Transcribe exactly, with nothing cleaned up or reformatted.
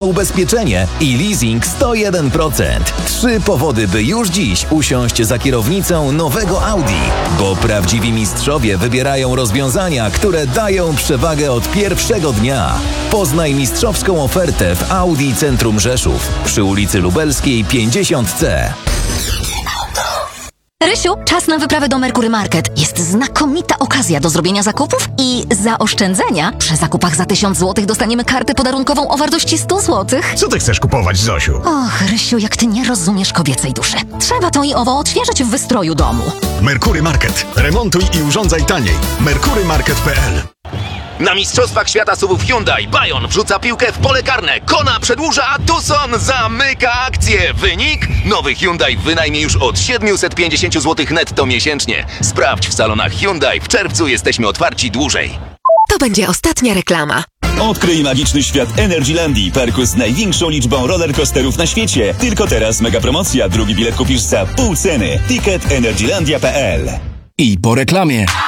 ubezpieczenie i leasing sto jeden procent. Trzy powody, by już dziś usiąść za kierownicą nowego Audi. Bo prawdziwi mistrzowie wybierają rozwiązania, które dają przewagę od pierwszego dnia. Poznaj mistrzowską ofertę w Audi Centrum Rzeszów przy ulicy Lubelskiej pięćdziesiąt C. Rysiu, czas na wyprawę do Merkury Market. Jest znakomita okazja do zrobienia zakupów i zaoszczędzenia. Przy zakupach za tysiąc złotych dostaniemy kartę podarunkową o wartości sto złotych. Co ty chcesz kupować, Zosiu? Och, Rysiu, jak ty nie rozumiesz kobiecej duszy. Trzeba to i owo odświeżyć w wystroju domu. Merkury Market. Remontuj i urządzaj taniej. merkury market kropka p l. Na Mistrzostwach Świata SUVów Hyundai Bayon wrzuca piłkę w pole karne. Kona przedłuża, a Tucson zamyka akcję. Wynik? Nowy Hyundai w wynajmie już od siedemset pięćdziesiąt złotych netto miesięcznie. Sprawdź w salonach Hyundai. W czerwcu jesteśmy otwarci dłużej. To będzie ostatnia reklama. Odkryj magiczny świat Energylandii, parku z największą liczbą rollercoasterów na świecie. Tylko teraz mega promocja. Drugi bilet kupisz za pół ceny. Ticket energylandia kropka p l. I po reklamie.